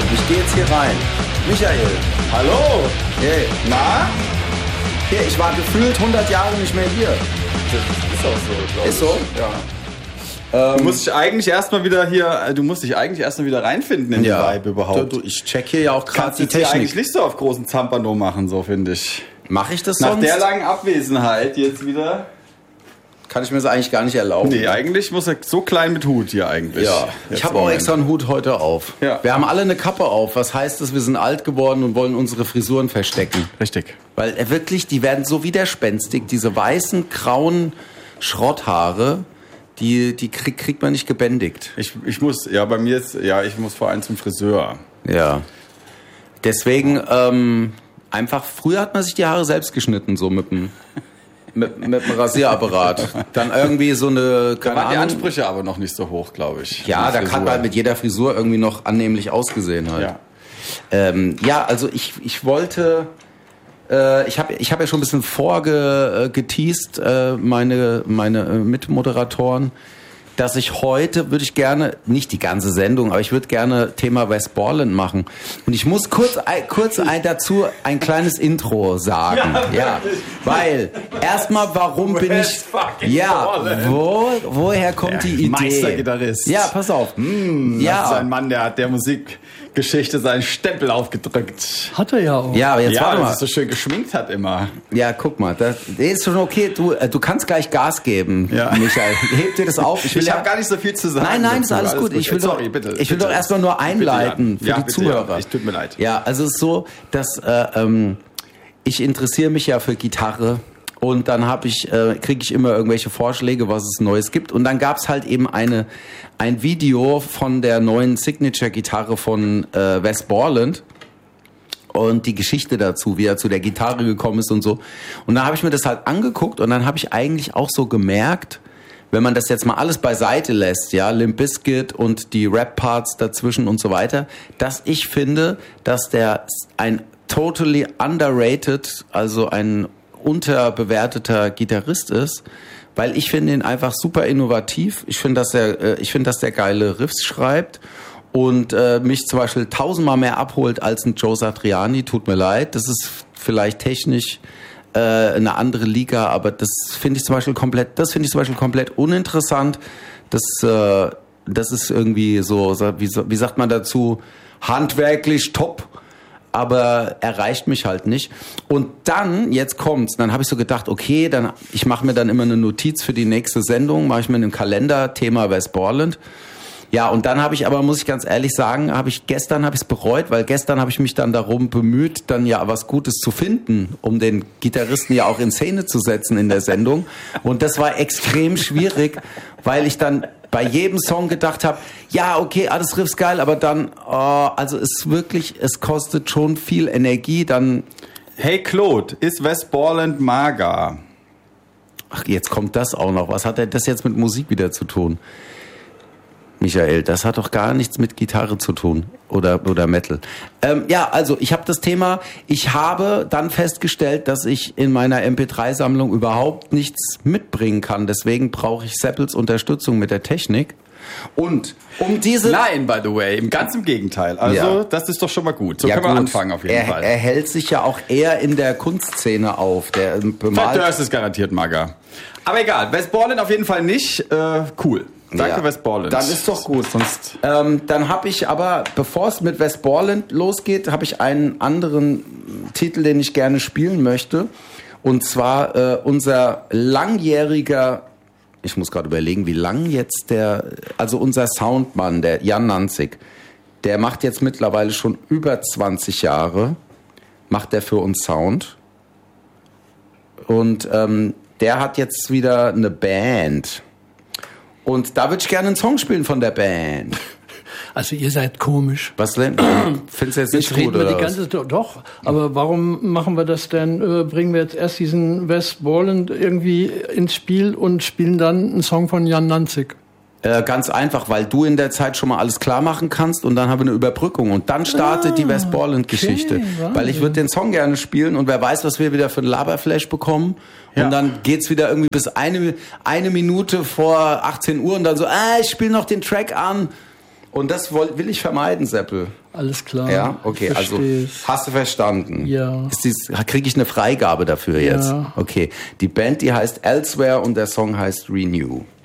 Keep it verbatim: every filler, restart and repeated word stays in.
ich gehe jetzt hier rein. Michael. Hallo. Hey. Na? Hier, ich war gefühlt hundert Jahre nicht mehr hier. Das ist auch so, glaube ich. Ist so? Ja. Ähm, du musst dich eigentlich erstmal wieder hier, du musst dich eigentlich erstmal wieder reinfinden in ja. die Vibe überhaupt. Du, du, ich check hier ja auch gerade die Technik. Kannst du Technik. eigentlich nicht so auf großen Zampano machen, so finde ich. Mache ich das Nach sonst? der langen Abwesenheit jetzt wieder. Kann ich mir das eigentlich gar nicht erlauben. Nee, eigentlich muss er so klein mit Hut hier eigentlich. Ja, ich habe auch extra einen Hut heute auf. Ja. Wir haben alle eine Kappe auf. Was heißt das? Wir sind alt geworden und wollen unsere Frisuren verstecken. Richtig. Weil er wirklich, die werden so widerspenstig. Diese weißen, grauen Schrotthaare, die, die krieg, kriegt man nicht gebändigt. Ich, ich muss, ja, bei mir ist, ja, ich muss vor allem zum Friseur. Ja. Deswegen, ähm, einfach, früher hat man sich die Haare selbst geschnitten, so mit dem... Mit, mit dem Rasierapparat. Dann irgendwie so eine... Da waren die Ansprüche aber noch nicht so hoch, glaube ich. Ja, da kann man mit jeder Frisur irgendwie noch annehmlich ausgesehen halt. Ja, ähm, ja also ich, ich wollte... Äh, ich habe ich hab ja schon ein bisschen vorgeteased, äh, meine, meine äh, Mitmoderatoren, dass ich heute, würde ich gerne, nicht die ganze Sendung, aber ich würde gerne Thema West Borland machen. Und ich muss kurz, kurz ein, dazu ein kleines Intro sagen. Ja, ja. Weil, erstmal, warum bin ich... Ja, wo, woher kommt ja, die Idee? Meistergitarrist. Ja, pass auf. Mmh, ja. Das ist ein Mann, der hat der Musikgeschichte seinen Stempel aufgedrückt. Hat er ja auch. Ja, aber jetzt ja, warte mal. dass er so schön geschminkt hat immer. Ja, guck mal, das ist schon okay. Du, du kannst gleich Gas geben, ja. Michael. Heb dir das auf. Ich, ich habe gar nicht so viel zu sagen. Nein, nein, ist alles, alles gut. gut. Ich will Sorry, doch, bitte. Ich will bitte. doch erstmal nur einleiten für ja, die bitte, Zuhörer. Ja. Ich tut mir leid. Ja, also es ist so, dass äh, ähm, ich interessiere mich ja für Gitarre. Und dann habe ich, äh, kriege ich immer irgendwelche Vorschläge, was es Neues gibt. Und dann gab es halt eben eine ein Video von der neuen Signature-Gitarre von äh, Wes Borland und die Geschichte dazu, wie er zu der Gitarre gekommen ist und so. Und dann habe ich mir das halt angeguckt und dann habe ich eigentlich auch so gemerkt, wenn man das jetzt mal alles beiseite lässt, ja, Limp Bizkit und die Rap-Parts dazwischen und so weiter, dass ich finde, dass der ein totally underrated, also ein unterbewerteter Gitarrist ist, weil ich finde ihn einfach super innovativ. Ich finde, dass er, ich finde, dass der geile Riffs schreibt und äh, mich zum Beispiel tausendmal mehr abholt als ein Joe Satriani. Tut mir leid, das ist vielleicht technisch äh, eine andere Liga, aber das finde ich zum Beispiel komplett, das finde ich zum Beispiel komplett uninteressant. Das, äh, das ist irgendwie so, wie, wie sagt man dazu, handwerklich top. Aber erreicht mich halt nicht. Und dann, jetzt kommt's, dann habe ich so gedacht, okay, dann ich mache mir dann immer eine Notiz für die nächste Sendung, mache ich mir einen Kalender, Thema West Borland. Ja, und dann habe ich aber, muss ich ganz ehrlich sagen, habe ich gestern habe ich es bereut, weil gestern habe ich mich dann darum bemüht, dann ja was Gutes zu finden, um den Gitarristen ja auch in Szene zu setzen in der Sendung. Und das war extrem schwierig, weil ich dann bei jedem Song gedacht habe, ja, okay, alles Riffs geil, aber dann, oh, also es wirklich, es kostet schon viel Energie, dann... Hey Claude, ist West Borland mager? Ach, jetzt kommt das auch noch. Was hat denn das jetzt mit Musik wieder zu tun? Michael, das hat doch gar nichts mit Gitarre zu tun oder oder Metal. Ähm, ja, also ich habe das Thema, ich habe dann festgestellt, dass ich in meiner M P drei Sammlung überhaupt nichts mitbringen kann. Deswegen brauche ich Seppels Unterstützung mit der Technik. Und um diese... Nein, by the way, ganz im Gegenteil. Also ja. Das ist doch schon mal gut. So ja, können wir gut. anfangen auf jeden er, Fall. Er hält sich ja auch eher in der Kunstszene auf. Der bemalt. Fat Durst ist garantiert mager. Aber egal, West Borland auf jeden Fall nicht. Äh, cool. Danke, ja, West Borland. Dann ist doch gut. Sonst ähm, dann habe ich aber, bevor es mit West Borland losgeht, habe ich einen anderen Titel, den ich gerne spielen möchte. Und zwar äh, unser langjähriger, ich muss gerade überlegen, wie lang jetzt der, also unser Soundmann, der Jan Nanzig, der macht jetzt mittlerweile schon über zwanzig Jahre, macht der für uns Sound. Und ähm, der hat jetzt wieder eine Band. Und da würde ich gerne einen Song spielen von der Band. Also ihr seid komisch. Was denn? Findest du jetzt nicht jetzt gut, reden wir oder die ganze, was? Doch, aber warum machen wir das denn? Äh, bringen wir jetzt erst diesen West Borland irgendwie ins Spiel und spielen dann einen Song von Jan Nanzig? Äh, ganz einfach, weil du in der Zeit schon mal alles klar machen kannst und dann haben wir eine Überbrückung und dann startet ah, die West Borland-Geschichte. Okay, weil ich würde den Song gerne spielen und wer weiß, was wir wieder für ein Laberflash bekommen. Ja. Und dann geht's wieder irgendwie bis eine, eine Minute vor achtzehn Uhr und dann so, ah, ich spiele noch den Track an. Und das will, will ich vermeiden, Seppel. Alles klar. Ja, okay, also hast du verstanden? Ja. Kriege ich eine Freigabe dafür jetzt? Ja. Okay, die Band, die heißt Elsewhere und der Song heißt Renew.